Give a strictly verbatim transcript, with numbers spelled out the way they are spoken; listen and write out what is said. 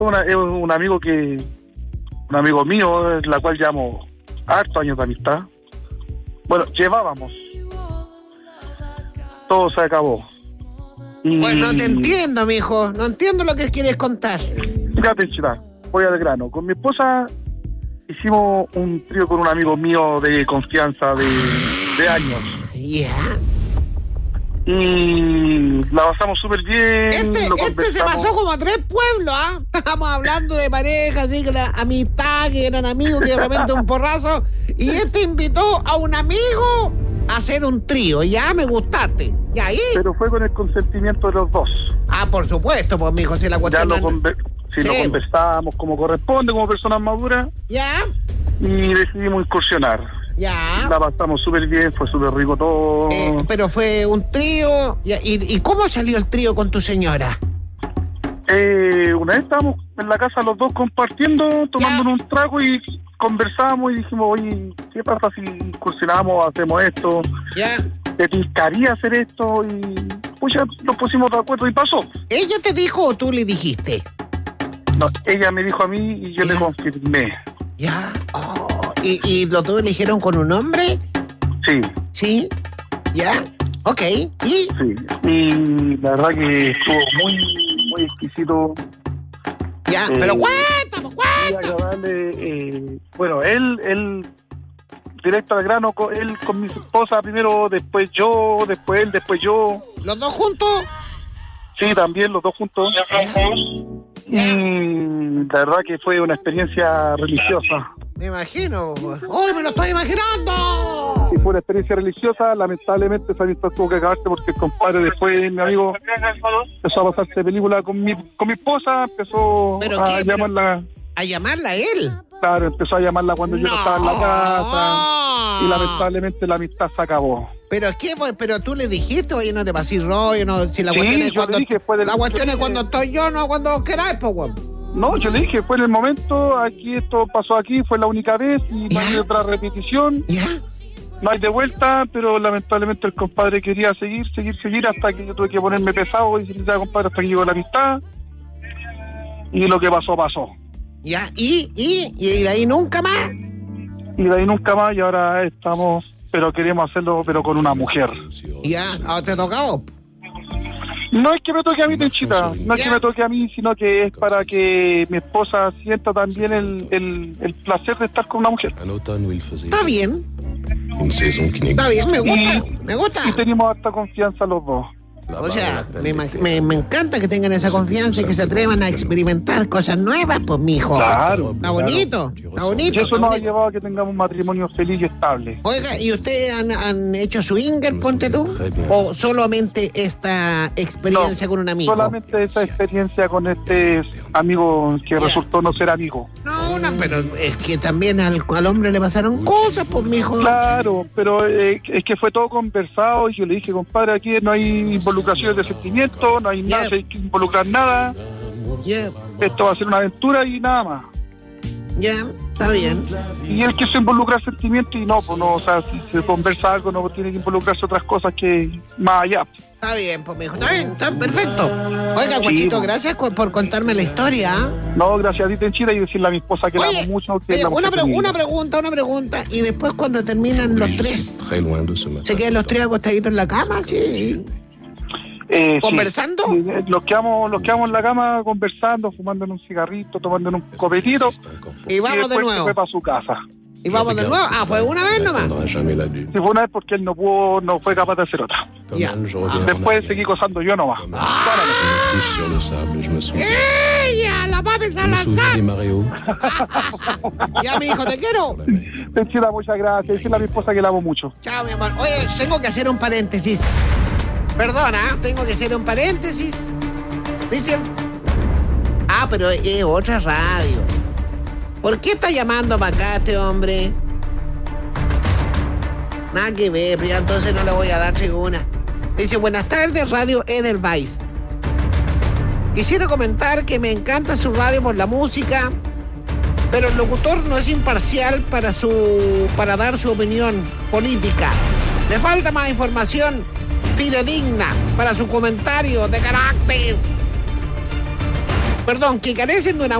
Una, es un amigo que, un amigo mío, la cual llamo hartos años de amistad. Bueno, llevábamos. Todo se acabó. Y... Pues no te entiendo, mijo. No entiendo lo que quieres contar. Fíjate, chita, voy al grano. Con mi esposa hicimos un trío con un amigo mío de confianza de, de años. Ya. Yeah. Y la pasamos súper bien. Este, este se pasó como a tres pueblos, ¿ah? ¿eh? Estábamos hablando de pareja, así que la amistad, que eran amigos, que de repente un porrazo. Y este invitó a un amigo a hacer un trío. Ya me gustaste. Y ahí. Pero fue con el consentimiento de los dos. Ah, por supuesto, pues, mijo, si la cuestión. Ya lo, conver- si sí. lo conversábamos como corresponde, como personas maduras. Ya. Y decidimos incursionar. Ya. La pasamos súper bien, fue súper rico todo. Eh, pero fue un trío. ¿Y, y cómo salió el trío con tu señora? Eh, una vez estábamos en la casa los dos compartiendo, tomando un trago y conversamos y dijimos, oye, ¿qué pasa si incursionamos, hacemos esto? Ya. ¿Te gustaría hacer esto? Y pues ya nos pusimos de acuerdo y pasó. ¿Ella te dijo o tú le dijiste? No, ella me dijo a mí y yo ya. le confirmé. Ya. Oh. ¿Y, ¿Y los dos eligieron con un hombre? Sí. ¿Sí? ¿Ya? Ok. ¿Y? Sí. Y la verdad que estuvo muy, muy exquisito. Ya, eh, pero cuéntame, cuéntame. Agradable, eh, bueno, él, él, directo al grano, él con mi esposa primero, después yo, después él, después yo. ¿Los dos juntos? Sí, también, los dos juntos. Y la verdad que fue una experiencia religiosa. Me imagino. ¡Uy, me lo estoy imaginando! Y fue una experiencia religiosa. Lamentablemente esa amistad tuvo que acabarse porque el compadre después, mi amigo, empezó a pasarse película con mi con mi esposa, empezó ¿Pero a qué? llamarla... ¿A llamarla a él? Claro, empezó a llamarla cuando no. yo no estaba en la casa. Y lamentablemente la amistad se acabó. ¿Pero qué? Pero tú le dijiste, oye, no te pases rollo, no, si la sí, cuestión es cuando... Dije, fue del, la cuestión es dije, cuando estoy yo, no cuando queráis, pues, weón. No, yo le dije, fue en el momento, aquí esto pasó aquí, fue la única vez y no hay otra repetición. ¿Ya? No hay de vuelta, pero lamentablemente el compadre quería seguir, seguir, seguir hasta que yo tuve que ponerme pesado y decirle, compadre, hasta que llegó la amistad. Y lo que pasó, pasó. Ya, ¿y? ¿Y? ¿Y de ahí nunca más? Y de ahí nunca más y ahora estamos, pero queremos hacerlo, pero con una mujer. Ya, ¿ahora te tocó? No es que me toque a mí, Tenchita, no es que me toque a mí, sino que es para que mi esposa sienta también el, el, el placer de estar con una mujer. Está bien. Está bien, me gusta, y, me gusta. Y tenemos harta confianza los dos. O sea, me, me, me encanta que tengan esa confianza y que se atrevan a experimentar cosas nuevas, pues, mijo. Claro. Está bonito, claro. está bonito. Y eso nos bonito. ha llevado a que tengamos un matrimonio feliz y estable. Oiga, ¿y ustedes han, han hecho swinger, ponte tú? ¿O solamente esta experiencia no, con un amigo? Solamente esa experiencia con este amigo que yeah. resultó no ser amigo. No, no, pero es que también al, al hombre le pasaron cosas, pues, mijo. Claro, pero eh, es que fue todo conversado y yo le dije, compadre, aquí no hay involucraciones de sentimiento, no hay yeah. nada, no hay que involucrar nada. Yeah. Esto va a ser una aventura y nada más. Ya, yeah, está bien. Y él quiso involucrar sentimientos y no, pues no, o sea, si se conversa algo no tiene que involucrarse otras cosas que más allá. Está bien, pues, mijo, está bien, está perfecto. Oiga, sí, Guachito, pues. gracias por contarme la historia. No, gracias a ti, Tenchita, y decirle a mi esposa que Oye, la amo mucho. Que eh, la una, pre- una pregunta, una pregunta, y después cuando terminan los tres, ¿se quedan los tres acostaditos en la cama? Sí. Eh, ¿Conversando? Sí, sí. Los quedamos, los quedamos en la cama conversando, fumando en un cigarrito, tomando en un copetito. Y vamos y de nuevo. Se fue para su casa. Y vamos de nuevo. Ah, fue una vez nomás. Sí, fue una vez porque él no pudo, no fue capaz de hacer otra. Ya. Ah. Después seguí gozando yo nomás. Ah. ¡Ella! ¡La papi Salazar! Ya, mi hijo, te quiero. Tenchita, muchas gracias. Decirle a mi esposa que la amo mucho. Chao, mi amor. Oye, tengo que hacer un paréntesis. Perdona, tengo que hacer un paréntesis. Dice... Ah, pero es otra radio. ¿Por qué está llamando para acá este hombre? Nada que ver, pero ya entonces no le voy a dar tribuna. Dice, buenas tardes, Radio Edelweiss. Quisiera comentar que me encanta su radio por la música, pero el locutor no es imparcial para, su, para dar su opinión política. Le falta más información fidedigna para su comentario de carácter. perdón, que carecen de una